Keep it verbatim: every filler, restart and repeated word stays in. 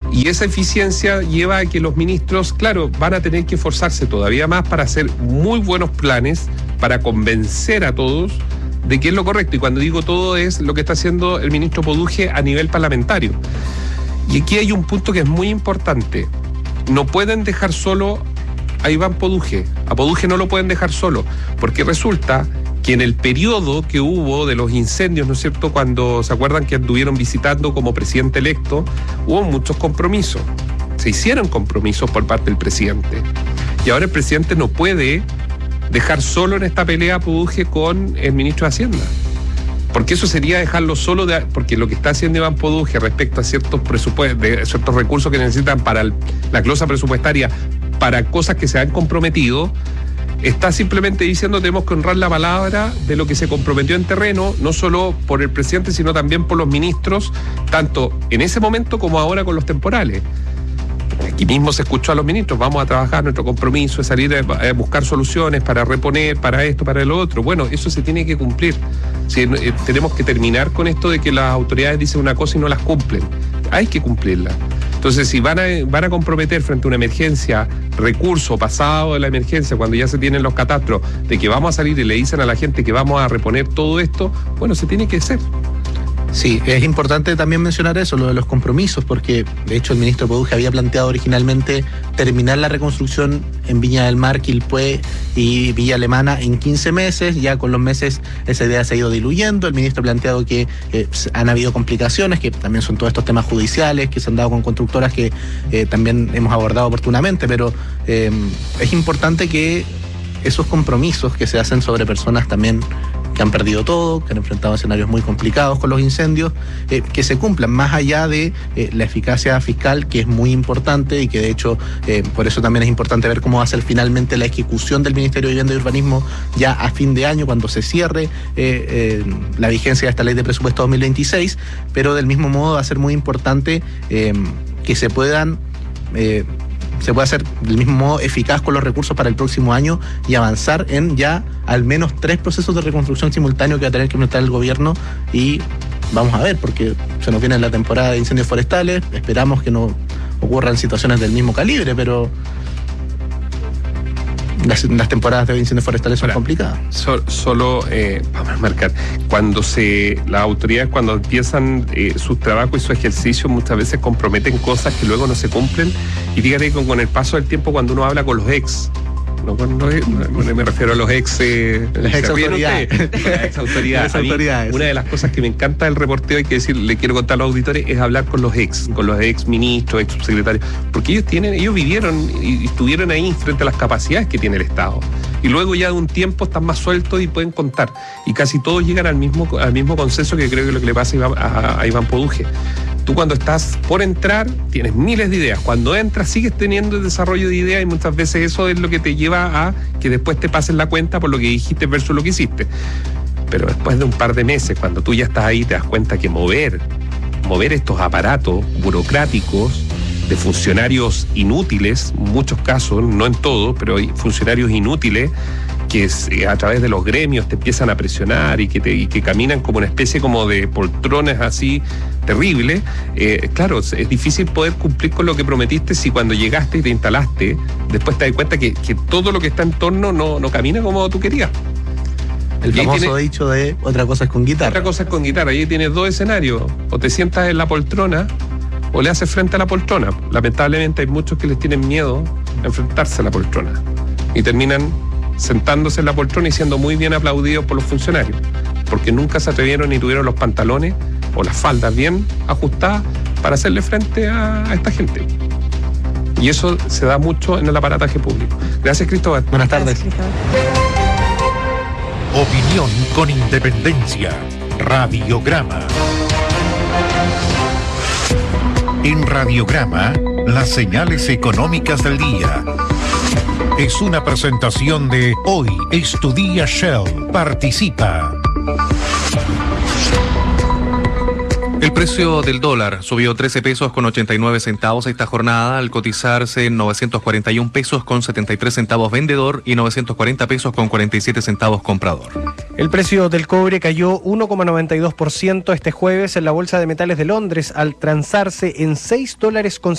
Y esa eficiencia lleva a que los ministros, claro, van a tener que esforzarse todavía más para hacer muy buenos planes, para convencer a todos de que es lo correcto. Y cuando digo todo es lo que está haciendo el ministro Poduje a nivel parlamentario. Y aquí hay un punto que es muy importante. No pueden dejar solo a Iván Poduje. A Poduje no lo pueden dejar solo, porque resulta que en el periodo que hubo de los incendios, ¿no es cierto?, cuando se acuerdan que anduvieron visitando como presidente electo, hubo muchos compromisos. Se hicieron compromisos por parte del presidente. Y ahora el presidente no puede dejar solo en esta pelea a Poduje con el ministro de Hacienda. Porque eso sería dejarlo solo, de, porque lo que está haciendo Iván Poduje respecto a ciertos presupuestos, de ciertos recursos que necesitan para el, la glosa presupuestaria, para cosas que se han comprometido, está simplemente diciendo tenemos que honrar la palabra de lo que se comprometió en terreno, no solo por el presidente, sino también por los ministros, tanto en ese momento como ahora con los temporales. Aquí mismo se escuchó a los ministros, vamos a trabajar, nuestro compromiso es salir a buscar soluciones para reponer, para esto, para lo otro. Bueno, eso se tiene que cumplir. Si, eh, tenemos que terminar con esto de que las autoridades dicen una cosa y no las cumplen. Hay que cumplirla. Entonces, si van a, van a comprometer frente a una emergencia, recurso pasado de la emergencia, cuando ya se tienen los catastros, de que vamos a salir y le dicen a la gente que vamos a reponer todo esto, bueno, se tiene que hacer. Sí, es importante también mencionar eso, lo de los compromisos, porque de hecho el ministro Poduje había planteado originalmente terminar la reconstrucción en Viña del Mar, Quilpué y Villa Alemana en quince meses. Ya con los meses esa idea se ha ido diluyendo. El ministro ha planteado que eh, han habido complicaciones, que también son todos estos temas judiciales que se han dado con constructoras que eh, también hemos abordado oportunamente, pero eh, es importante que esos compromisos que se hacen sobre personas también que han perdido todo, que han enfrentado escenarios muy complicados con los incendios, eh, que se cumplan más allá de eh, la eficacia fiscal, que es muy importante y que de hecho eh, por eso también es importante ver cómo va a ser finalmente la ejecución del Ministerio de Vivienda y Urbanismo ya a fin de año, cuando se cierre eh, eh, la vigencia de esta ley de presupuesto dos mil veintiséis, pero del mismo modo va a ser muy importante eh, que se puedan eh, se puede hacer del mismo modo eficaz con los recursos para el próximo año y avanzar en ya al menos tres procesos de reconstrucción simultáneo que va a tener que implementar el gobierno. Y vamos a ver, porque se nos viene la temporada de incendios forestales, esperamos que no ocurran situaciones del mismo calibre, pero las, las temporadas de incendios forestales son Ahora, complicadas. So, solo, eh, vamos a marcar, cuando se las autoridades cuando empiezan eh, sus trabajos y su ejercicio, muchas veces comprometen cosas que luego no se cumplen. Y fíjate con, con el paso del tiempo, cuando uno habla con los ex, no, con los ex, no, no me refiero a los ex, eh, las ex autoridades, las ex autoridades. autoridades. Una de las cosas que me encanta del reporteo, hay que decir, le quiero contar a los auditores, es hablar con los ex, con los ex ministros, ex subsecretarios, porque ellos tienen, ellos vivieron y estuvieron ahí frente a las capacidades que tiene el Estado. Y luego ya de un tiempo están más sueltos y pueden contar. Y casi todos llegan al mismo, al mismo consenso, que creo que es lo que le pasa a Iván, a, a Iván Poduje. Tú cuando estás por entrar tienes miles de ideas, cuando entras sigues teniendo el desarrollo de ideas y muchas veces eso es lo que te lleva a que después te pasen la cuenta por lo que dijiste versus lo que hiciste. Pero después de un par de meses, cuando tú ya estás ahí, te das cuenta que mover, mover estos aparatos burocráticos de funcionarios inútiles, en muchos casos, no en todos, pero hay funcionarios inútiles que a través de los gremios te empiezan a presionar y que, te, y que caminan como una especie como de poltrones así terrible. Eh, claro, es difícil poder cumplir con lo que prometiste si cuando llegaste y te instalaste, después te das cuenta que, que todo lo que está en torno no, no camina como tú querías. El famoso tiene, dicho de otra cosa es con guitarra. Otra cosa es con guitarra. Ahí tienes dos escenarios. O te sientas en la poltrona o le haces frente a la poltrona. Lamentablemente hay muchos que les tienen miedo a enfrentarse a la poltrona y terminan sentándose en la poltrona y siendo muy bien aplaudidos por los funcionarios, porque nunca se atrevieron ni tuvieron los pantalones o las faldas bien ajustadas para hacerle frente a, a esta gente. Y eso se da mucho en el aparataje público. Gracias, Cristóbal. Buenas tardes. Gracias, Opinión con independencia. Radiograma. En Radiograma, las señales económicas del día. Es una presentación de Hoy es tu día Shell. Participa. El precio del dólar subió trece pesos con ochenta y nueve centavos esta jornada, al cotizarse en novecientos cuarenta y un pesos con setenta y tres centavos vendedor y novecientos cuarenta pesos con cuarenta y siete centavos comprador. El precio del cobre cayó uno coma noventa y dos por ciento este jueves en la Bolsa de Metales de Londres, al transarse en seis dólares con